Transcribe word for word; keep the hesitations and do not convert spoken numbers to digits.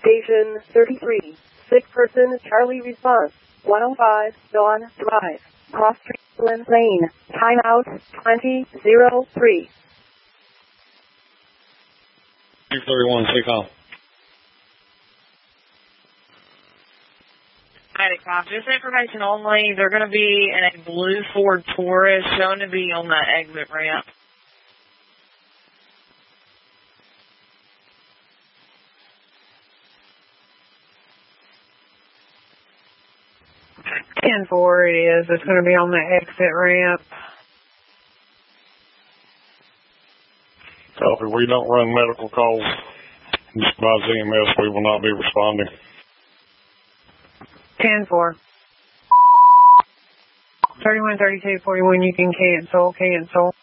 Station thirty-three. Sick person, Charlie response. one oh five, Dawn Drive. Cross Street Lane. Timeout twenty oh three. two thirty-one, take off. Cop, just information only. They're going to be in a blue Ford Taurus, shown to be on the exit ramp. ten four it is. It's going to be on the exit ramp. Copy. We don't run medical calls. Just by Z M S, we will not be responding. ten four. thirty-one, thirty-two, forty-one, you can cancel, cancel.